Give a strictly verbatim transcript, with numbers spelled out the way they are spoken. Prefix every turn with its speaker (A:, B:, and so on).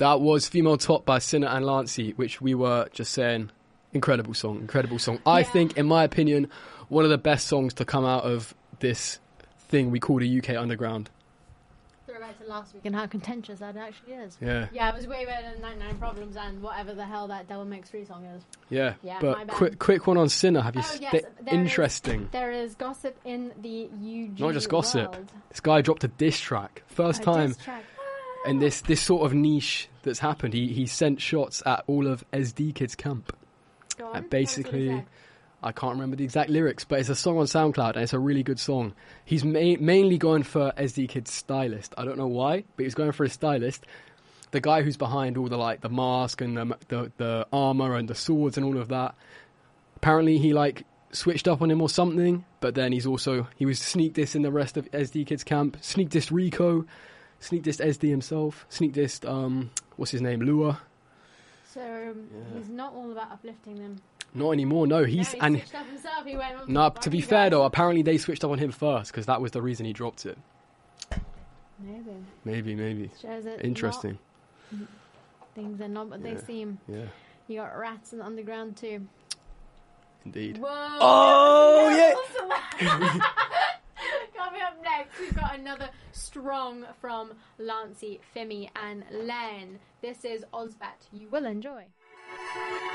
A: That was Female Top by Sinner and Lancey, which we were just saying, incredible song, incredible song. I
B: Yeah.
A: think, in my opinion, one of the best songs to come out of this thing we call the U K Underground.
B: Throwback to last week and how contentious that actually is.
A: Yeah.
B: Yeah, it was way better than ninety-nine Problems and whatever the hell that Devil Makes Three song is.
A: Yeah,
B: Yeah, my
A: but
B: bad.
A: quick, quick one on Sinner. Have you?
B: Oh,
A: s-
B: yes,
A: th-
B: there
A: interesting.
B: Is, there is gossip in the U G
A: Not just gossip.
B: world.
A: This guy dropped a diss track. First
B: A
A: time
B: diss track.
A: in this this sort of niche that's happened. He he sent shots at all of S D Kids camp.
B: Go on.
A: Uh,
B: What was it
A: basically,
B: he said?
A: I can't remember the exact lyrics, but it's a song on SoundCloud and it's a really good song. He's ma- mainly going for S D Kid's stylist. I don't know why, but he's going for his stylist. The guy who's behind all the like the mask and the the, the armor and the swords and all of that. Apparently, he like switched up on him or something. But then he's also he was sneak dissed in the rest of S D Kid's camp. Sneak dissed Rico, sneak dissed S D himself. Sneak dissed um what's his name Lua.
B: So um, he's not all about uplifting them.
A: Not anymore. No, he's
B: no, he
A: and.
B: switched up himself. He went,
A: No,
B: "Fuck
A: to be
B: you
A: fair
B: guys."
A: though, apparently they switched up on him first because that was the reason he dropped it.
B: Maybe.
A: Maybe, maybe.
B: Shows that
A: Interesting.
B: not- things are not what
A: Yeah.
B: they seem.
A: Yeah,
B: You got rats in the underground too.
A: indeed.
B: Whoa!
A: Oh,
B: yeah! Coming up next, we've got another strong from Lancey, Fimi, and Len. This is Ozbat. You will enjoy.